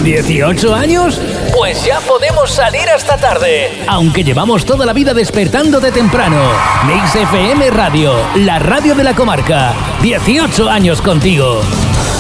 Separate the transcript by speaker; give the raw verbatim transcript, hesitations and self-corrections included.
Speaker 1: ¿dieciocho años? Pues ya podemos salir hasta tarde, aunque llevamos toda la vida despertando de temprano. Mix F M Radio, la radio de la comarca. dieciocho años contigo.